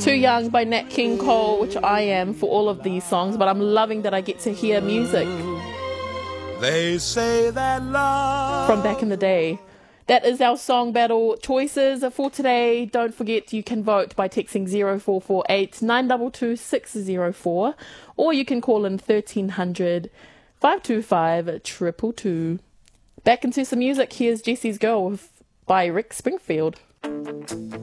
Too Young by Nat King Cole, which I am for all of these songs, but I'm loving that I get to hear music They say that love from back in the day. That is our song battle choices for today. Don't forget you can vote by texting 0448 922 604, or you can call in 1300 525 222. Back into some music. Here's Jesse's Girl by Rick Springfield.